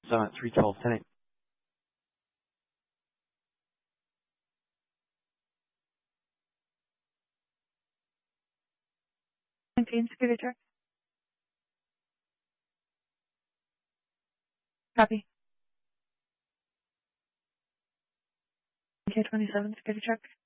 Summit 312, 10. Security check. Copy. K27, security check.